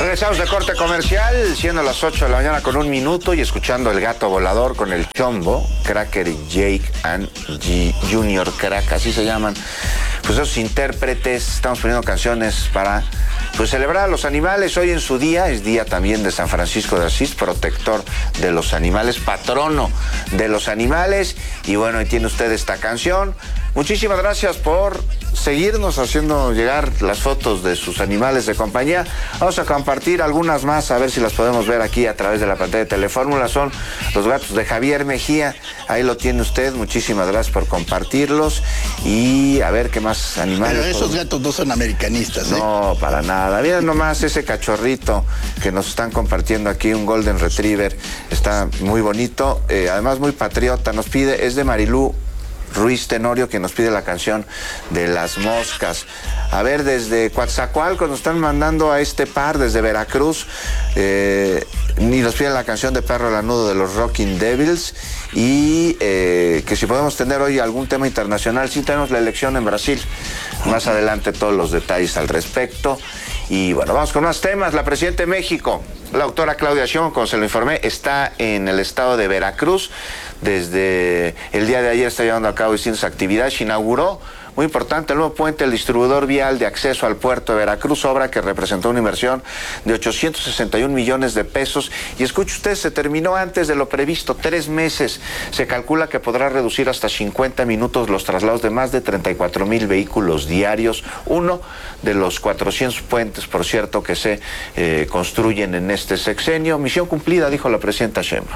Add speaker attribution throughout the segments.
Speaker 1: Regresamos de corte comercial, siendo las 8 de la mañana con 1 minuto y escuchando El Gato Volador con el Chombo, Cracker y Jake and Junior Crack, así se llaman. Pues esos intérpretes, estamos poniendo canciones para pues celebrar a los animales. Hoy en su día, es día también de San Francisco de Asís, protector de los animales, patrono de los animales. Y bueno, ahí tiene usted esta canción. Muchísimas gracias por seguirnos haciendo llegar las fotos de sus animales de compañía. Vamos a compartir algunas más, a ver si las podemos ver aquí a través de la pantalla de Telefórmula. Son los gatos de Javier Mejía. Ahí lo tiene usted. Muchísimas gracias por compartirlos. Y a ver qué más animales.
Speaker 2: Pero esos gatos no son americanistas, ¿eh?
Speaker 1: No, para nada. Miren nomás ese cachorrito que nos están compartiendo aquí, un Golden Retriever. Está muy bonito, además muy patriota. Nos pide, es de Marilú Ruiz Tenorio, que nos pide la canción de Las Moscas. A ver, desde Coatzacoalcos nos están mandando a este par, desde Veracruz, y nos piden la canción de Perro Lanudo de los Rocking Devils, y que si podemos tener hoy algún tema internacional. Sí, tenemos la elección en Brasil, más adelante todos los detalles al respecto. Y bueno, vamos con más temas. La presidenta de México, la doctora Claudia Sheinbaum, como se lo informé, está en el estado de Veracruz. Desde el día de ayer está llevando a cabo distintas actividades. Se inauguró, muy importante, el nuevo puente, el distribuidor vial de acceso al puerto de Veracruz, obra que representó una inversión de 861 millones de pesos. Y escuche usted, se terminó antes de lo previsto, 3 meses. Se calcula que podrá reducir hasta 50 minutos los traslados de más de 34,000 vehículos diarios. Uno de los 400 puentes, por cierto, que se construyen en este sexenio. Misión cumplida, dijo la presidenta Sheinbaum.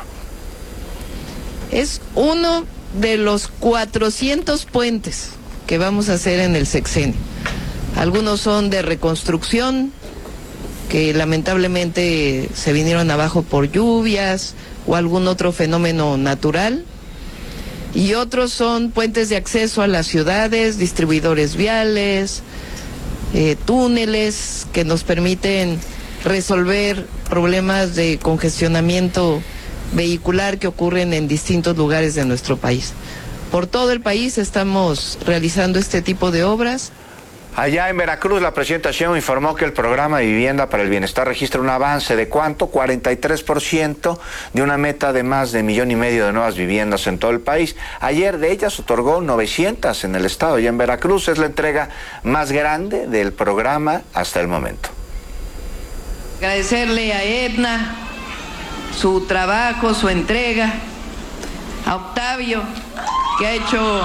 Speaker 3: Es uno de los 400 puentes que vamos a hacer en el sexenio. Algunos son de reconstrucción, que lamentablemente se vinieron abajo por lluvias o algún otro fenómeno natural. Y otros son puentes de acceso a las ciudades, distribuidores viales, túneles que nos permiten resolver problemas de congestionamiento vehicular que ocurren en distintos lugares de nuestro país. Por todo el país estamos realizando este tipo de obras.
Speaker 1: Allá en Veracruz, la presidenta Sheinbaum informó que el programa de vivienda para el bienestar registra un avance de ¿cuánto? 43% de una meta de más de 1,5 millones de nuevas viviendas en todo el país. Ayer de ellas otorgó 900 en el estado y en Veracruz es la entrega más grande del programa hasta el momento.
Speaker 3: Agradecerle a Edna su trabajo, su entrega, a Octavio, que ha hecho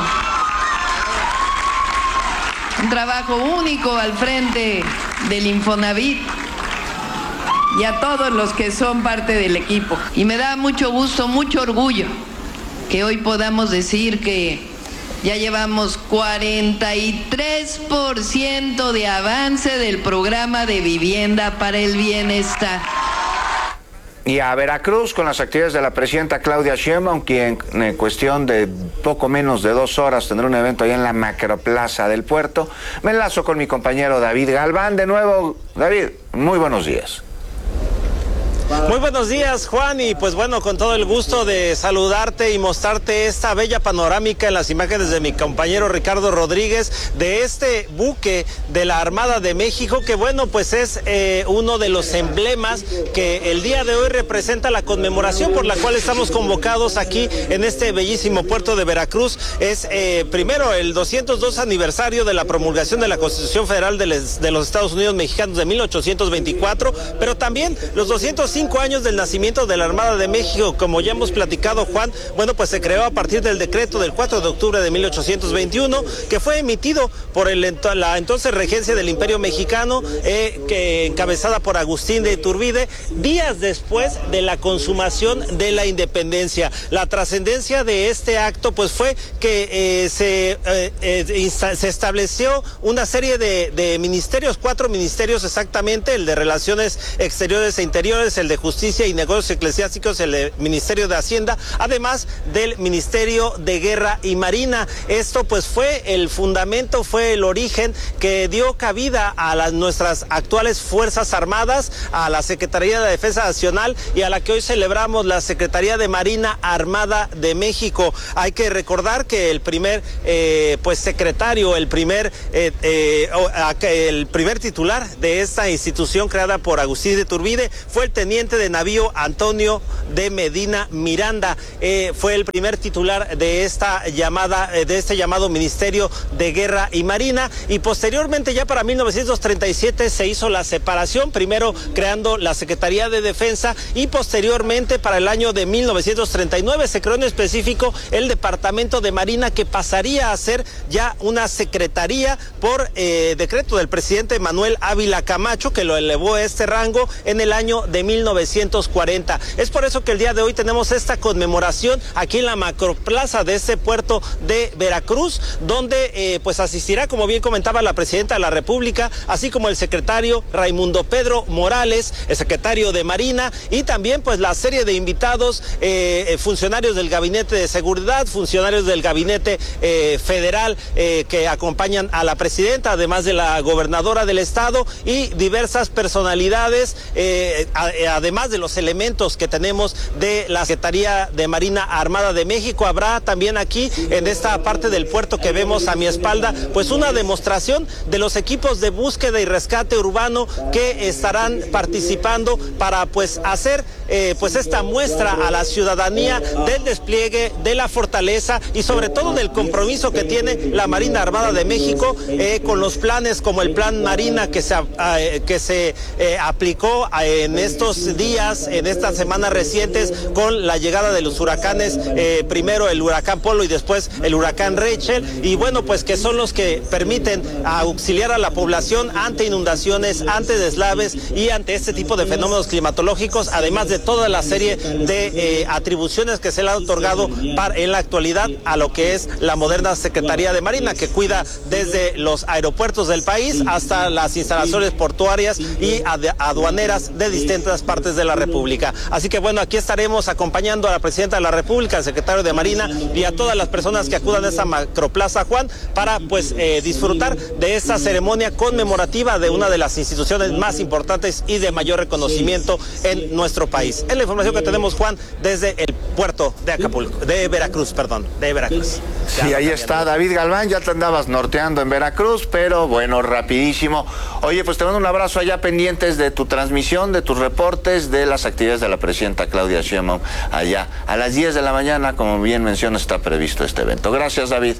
Speaker 3: un trabajo único al frente del Infonavit, y a todos los que son parte del equipo. Y me da mucho gusto, mucho orgullo que hoy podamos decir que ya llevamos 43% de avance del programa de vivienda para el bienestar.
Speaker 1: Y a Veracruz con las actividades de la presidenta Claudia Sheinbaum, quien en cuestión de poco menos de 2 horas tendrá un evento allá en la macroplaza del puerto. Me enlazo con mi compañero David Galván. De nuevo, David, muy buenos días.
Speaker 4: Muy buenos días, Juan, y pues bueno, con todo el gusto de saludarte y mostrarte esta bella panorámica en las imágenes de mi compañero Ricardo Rodríguez de este buque de la Armada de México, que bueno, pues es uno de los emblemas que el día de hoy representa la conmemoración por la cual estamos convocados aquí en este bellísimo puerto de Veracruz. Es primero el 202 aniversario de la promulgación de la Constitución Federal de los Estados Unidos Mexicanos de 1824, pero también los 205 años del nacimiento de la Armada de México. Como ya hemos platicado, Juan, bueno, pues se creó a partir del decreto del 4 de octubre de 1821, que fue emitido por la entonces regencia del Imperio Mexicano, que encabezada por Agustín de Iturbide, días después de la consumación de la independencia. La trascendencia de este acto, pues fue que se estableció una serie de ministerios, 4 ministerios exactamente: el de Relaciones Exteriores e Interiores, el de Justicia y Negocios Eclesiásticos, el Ministerio de Hacienda, además del Ministerio de Guerra y Marina. Esto pues fue el fundamento, fue el origen que dio cabida a nuestras actuales Fuerzas Armadas, a la Secretaría de Defensa Nacional y a la que hoy celebramos, la Secretaría de Marina Armada de México. Hay que recordar que el primer secretario, el primer titular de esta institución creada por Agustín de Iturbide fue el teniente de navío Antonio de Medina Miranda. Fue el primer titular de este llamado Ministerio de Guerra y Marina, y posteriormente, ya para 1937, se hizo la separación, primero creando la Secretaría de Defensa y posteriormente para el año de 1939 se creó en específico el Departamento de Marina, que pasaría a ser ya una secretaría por decreto del presidente Manuel Ávila Camacho, que lo elevó a este rango en el año de 1940. Es por eso que el día de hoy tenemos esta conmemoración aquí en la macroplaza de este puerto de Veracruz, donde pues asistirá, como bien comentaba, la presidenta de la República, así como el secretario Raimundo Pedro Morales, el secretario de Marina, y también pues la serie de invitados, funcionarios del Gabinete de Seguridad, funcionarios del Gabinete Federal que acompañan a la presidenta, además de la gobernadora del estado y diversas personalidades, además de los elementos que tenemos de la Secretaría de Marina Armada de México. Habrá también aquí, en esta parte del puerto que vemos a mi espalda, pues una demostración de los equipos de búsqueda y rescate urbano que estarán participando para pues hacer pues esta muestra a la ciudadanía del despliegue de la fortaleza y sobre todo del compromiso que tiene la Marina Armada de México con los planes como el Plan Marina que se aplicó en estos días, en estas semanas recientes, con la llegada de los huracanes, primero el huracán Polo y después el huracán Rachel, y bueno, pues que son los que permiten auxiliar a la población ante inundaciones, ante deslaves y ante este tipo de fenómenos climatológicos, además de toda la serie de atribuciones que se le ha otorgado en la actualidad a lo que es la moderna Secretaría de Marina, que cuida desde los aeropuertos del país hasta las instalaciones portuarias y aduaneras de distintas partes de la República. Así que bueno, aquí estaremos acompañando a la presidenta de la República, al secretario de Marina y a todas las personas que acudan a esta macroplaza, Juan, para pues disfrutar de esta ceremonia conmemorativa de una de las instituciones más importantes y de mayor reconocimiento en nuestro país. Es la información que tenemos, Juan, desde el puerto de Acapulco, de Veracruz.
Speaker 1: Sí, ahí está David Galván, ya te andabas norteando en Veracruz, pero bueno, rapidísimo. Oye, pues te mando un abrazo allá, pendientes de tu transmisión, de tus reportes, de las actividades de la presidenta Claudia Sheinbaum allá. A las 10 de la mañana, como bien mencionas, está previsto este evento. Gracias, David.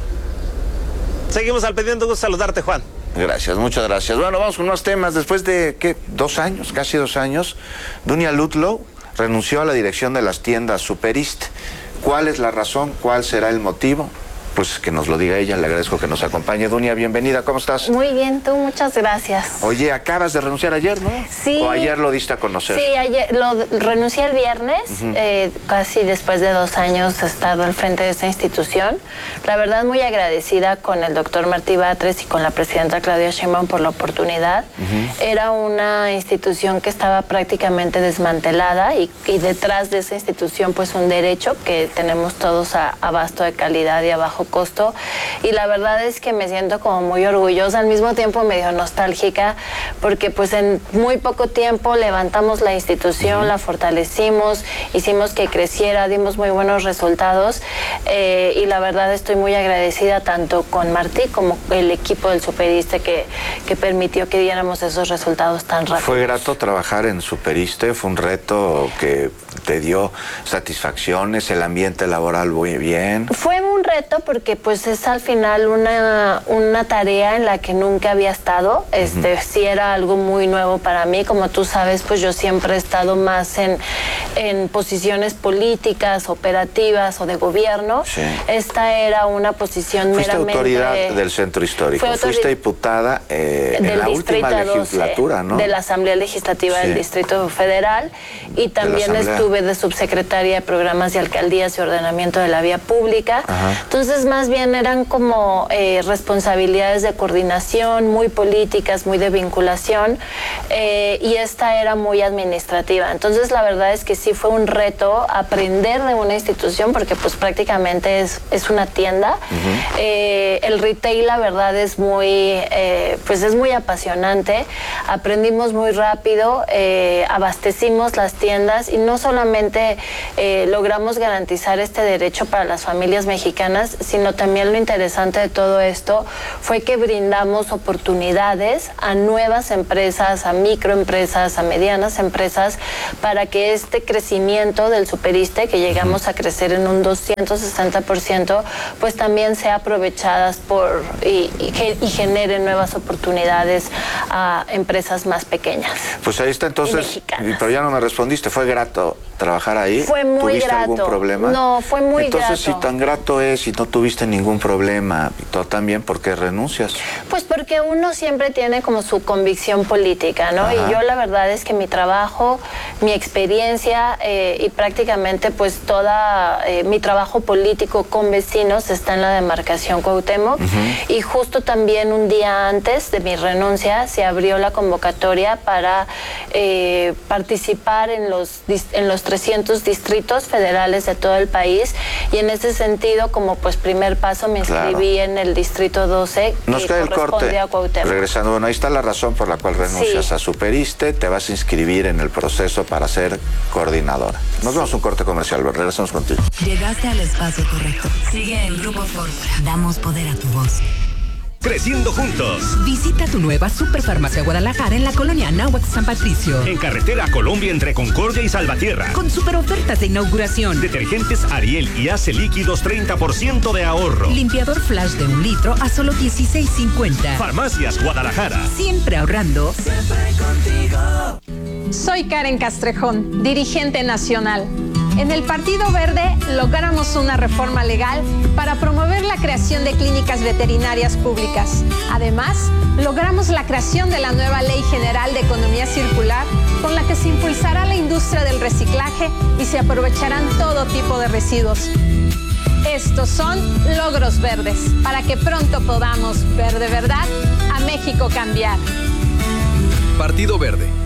Speaker 4: Seguimos al pendiente, gusto saludarte, Juan.
Speaker 1: Gracias, muchas gracias. Bueno, vamos con unos temas. Después de, casi 2 años, Dunia Ludlow renunció a la dirección de las tiendas Superist. ¿Cuál es la razón? ¿Cuál será el motivo? Pues que nos lo diga ella. Le agradezco que nos acompañe. Dunia, bienvenida, ¿cómo estás?
Speaker 5: Muy bien, tú, muchas gracias.
Speaker 1: Oye, acabas de renunciar ayer, ¿no?
Speaker 5: Sí.
Speaker 1: ¿O ayer lo diste a conocer?
Speaker 5: Sí, ayer renuncié el viernes, casi después de 2 años he estado al frente de esta institución. La verdad, muy agradecida con el doctor Martí Batres y con la presidenta Claudia Sheinbaum por la oportunidad. Era una institución que estaba prácticamente desmantelada y detrás de esa institución, pues un derecho que tenemos todos a abasto de calidad y a bajo costo, y la verdad es que me siento como muy orgullosa, al mismo tiempo medio nostálgica, porque pues en muy poco tiempo levantamos la institución, la fortalecimos, hicimos que creciera, dimos muy buenos resultados, y la verdad estoy muy agradecida tanto con Martí como el equipo del Superiste que permitió que diéramos esos resultados tan rápidos.
Speaker 1: Fue grato trabajar en Superiste, fue un reto que te dio satisfacciones, el ambiente laboral muy bien.
Speaker 5: Fue un reto porque pues es al final una tarea en la que nunca había estado. Sí era algo muy nuevo para mí. Como tú sabes, pues yo siempre he estado más en posiciones políticas, operativas o de gobierno. Sí. Esta era una posición meramente...
Speaker 1: Fuiste autoridad del Centro Histórico. Fuiste diputada en la última legislatura, ¿no?
Speaker 5: De la Asamblea Legislativa del Distrito Federal, y también estuve de subsecretaria de Programas y Alcaldías y Ordenamiento de la Vía Pública. Entonces, más bien eran como responsabilidades de coordinación, muy políticas, muy de vinculación, y esta era muy administrativa. Entonces, la verdad es que sí fue un reto aprender de una institución, porque pues prácticamente es una tienda. El retail, la verdad, es muy apasionante. Aprendimos muy rápido, abastecimos las tiendas y no solamente logramos garantizar este derecho para las familias mexicanas, sino también lo interesante de todo esto fue que brindamos oportunidades a nuevas empresas, a microempresas, a medianas empresas, para que este crecimiento del Superiste, que llegamos a crecer en un 260%, pues también sea aprovechadas y genere nuevas oportunidades a empresas más pequeñas.
Speaker 1: Pues ahí está entonces, pero ya no me respondiste, ¿fue grato trabajar ahí?
Speaker 5: Fue muy
Speaker 1: ¿Tuviste
Speaker 5: grato.
Speaker 1: algún problema?
Speaker 5: No, fue muy grato.
Speaker 1: Entonces, si tan grato es y no tuviste ningún problema, y todo también, ¿por qué renuncias?
Speaker 5: Pues porque uno siempre tiene como su convicción política, ¿no?
Speaker 1: Ajá.
Speaker 5: Y yo la verdad es que mi trabajo, mi experiencia y prácticamente pues mi trabajo político con vecinos está en la demarcación Cuauhtémoc. Y justo también un día antes de mi renuncia se abrió la convocatoria para participar en los 300 distritos federales de todo el país, y en ese sentido, como pues primer paso, me inscribí en el distrito 12.
Speaker 1: Nos queda el corte.
Speaker 5: A Cuauhtémoc.
Speaker 1: Regresando, bueno, ahí está la razón por la cual renuncias a Superiste, te vas a inscribir en el proceso para ser coordinadora. Nos vamos a un corte comercial, regresamos contigo.
Speaker 6: Llegaste al espacio correcto. Sigue el Grupo Fórmula. Damos poder a tu voz.
Speaker 7: Creciendo juntos.
Speaker 6: Visita tu nueva Superfarmacia Guadalajara en la colonia Anáhuac San Patricio.
Speaker 7: En carretera Colombia entre Concordia y Salvatierra.
Speaker 6: Con super ofertas de inauguración.
Speaker 7: Detergentes Ariel y Ace líquidos 30% de ahorro.
Speaker 6: Limpiador Flash de 1 litro a solo $16.50.
Speaker 7: Farmacias Guadalajara.
Speaker 6: Siempre ahorrando.
Speaker 8: Siempre contigo. Soy Karen Castrejón, dirigente nacional. En el Partido Verde logramos una reforma legal para promover la creación de clínicas veterinarias públicas. Además, logramos la creación de la nueva Ley General de Economía Circular, con la que se impulsará la industria del reciclaje y se aprovecharán todo tipo de residuos. Estos son logros verdes, para que pronto podamos ver de verdad a México cambiar.
Speaker 9: Partido Verde.